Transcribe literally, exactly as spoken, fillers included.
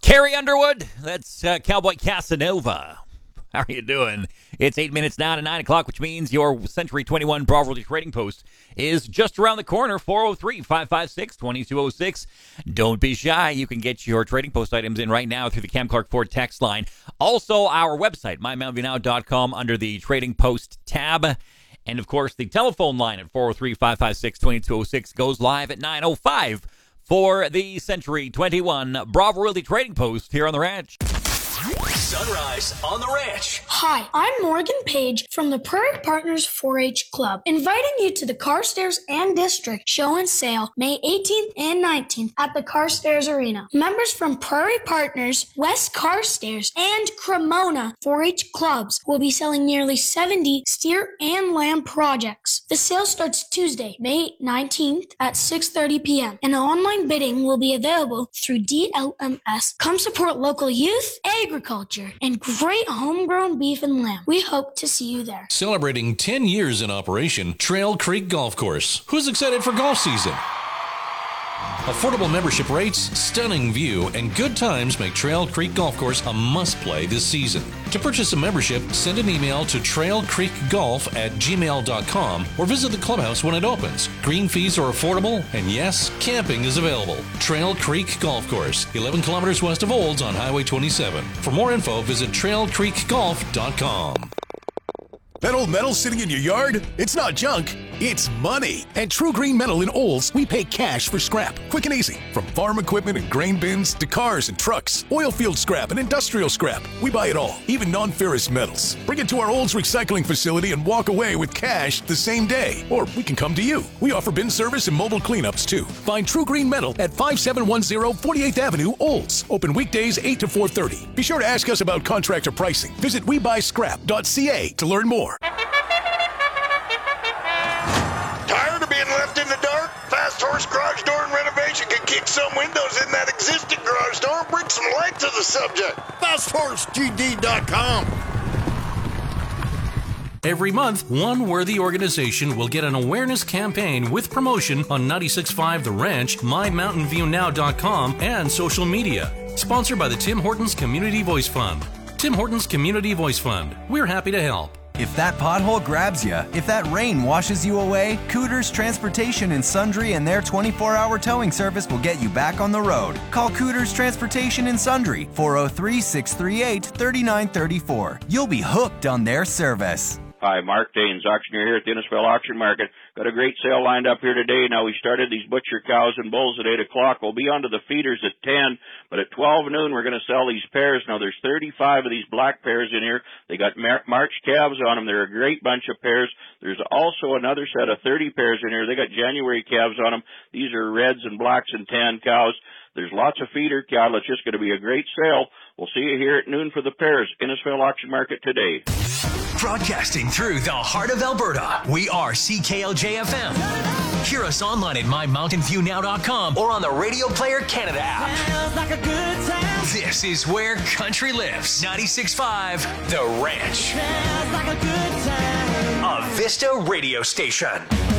Carrie Underwood, that's uh, Cowboy Casanova. How are you doing? It's eight minutes now to nine o'clock, which means your Century twenty-one Bravo Trading Post is just around the corner, four oh three, five five six, two two oh six. Don't be shy. You can get your Trading Post items in right now through the Cam Clark Ford text line. Also, our website, my mountain view now dot com, under the Trading Post tab. And, of course, the telephone line at four oh three, five five six, two two oh six goes live at nine oh five for the Century twenty-one Bravo Realty Trading Post here on the ranch. Sunrise on the Ranch. Hi, I'm Morgan Page from the Prairie Partners four H Club, inviting you to the Carstairs and District Show and Sale May eighteenth and nineteenth at the Carstairs Arena. Members from Prairie Partners, West Carstairs, and Cremona four H clubs will be selling nearly seventy steer and lamb projects. The sale starts Tuesday, May nineteenth at six thirty p.m. and online bidding will be available through D L M S. Come support local youth, agriculture, and great homegrown beef and lamb. We hope to see you there. Celebrating ten years in operation, Trail Creek Golf Course. Who's excited for golf season? Affordable membership rates, stunning view, and good times make Trail Creek Golf Course a must-play this season. To purchase a membership, send an email to trail creek golf at gmail dot com or visit the clubhouse when it opens. Green fees are affordable, and yes, camping is available. Trail Creek Golf Course, eleven kilometers west of Olds on Highway twenty-seven. For more info, visit trail creek golf dot com. That old metal sitting in your yard? It's not junk, it's money. At True Green Metal in Olds, we pay cash for scrap, quick and easy. From farm equipment and grain bins to cars and trucks, oil field scrap and industrial scrap. We buy it all, even non-ferrous metals. Bring it to our Olds recycling facility and walk away with cash the same day. Or we can come to you. We offer bin service and mobile cleanups too. Find True Green Metal at five seven one zero forty-eighth Avenue, Olds. Open weekdays eight to four thirty. Be sure to ask us about contractor pricing. Visit we buy scrap dot c a to learn more. Tired of being left in the dark? Fast Horse Garage Door and Renovation can kick some windows in that existing garage door and bring some light to the subject. fast horse g d dot com. Every month, one worthy organization will get an awareness campaign with promotion on ninety-six point five The Ranch, my mountain view now dot com, and social media. Sponsored by the Tim Hortons Community Voice Fund. Tim Hortons Community Voice Fund. We're happy to help. If that pothole grabs you, if that rain washes you away, Cooters Transportation and Sundry and their twenty-four hour towing service will get you back on the road. Call Cooters Transportation and Sundry, four oh three, six three eight, three nine three four. You'll be hooked on their service. Hi, Mark Daines, auctioneer here at the Innisfil Auction Market. Got a great sale lined up here today. Now, we started these butcher cows and bulls at eight o'clock. We'll be on to the feeders at ten, but at twelve noon, we're going to sell these pairs. Now, there's thirty-five of these black pairs in here. They got Mar- March calves on them. They're a great bunch of pairs. There's also another set of thirty pairs in here. They got January calves on them. These are reds and blacks and tan cows. There's lots of feeder cattle. It's just going to be a great sale. We'll see you here at noon for the pairs. Innisfil Auction Market today. Broadcasting through the heart of Alberta, we are C K L J F M. Hear us online at my mountain view now dot com or on the Radio Player Canada app. Like a good time. This is where country lives. ninety-six point five The Ranch. Like a, good time. A Vista radio station.